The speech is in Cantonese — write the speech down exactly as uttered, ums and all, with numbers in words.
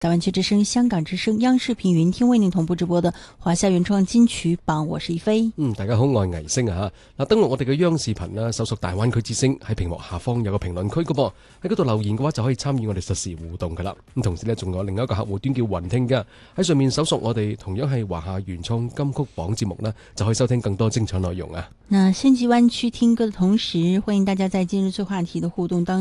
大灣區之聲、香港之聲、央視頻雲聽為您同步直播的華夏原創金曲榜，我是一飛。 嗯，大家好，我係倪星啊吓。嗱，登錄我哋嘅央視頻啦，搜索大灣區之聲，喺屏幕下方有個評論區噶噃，喺嗰度留言嘅話就可以參與我哋實時互動噶啦。咁同時呢，仲有另一個客戶端叫雲聽噶，喺上面搜索我哋同樣係華夏原創金曲榜節目啦，就可以收聽更多精彩內容啊。 那升級灣區聽歌的同時，歡迎大家在今日最話題的互動當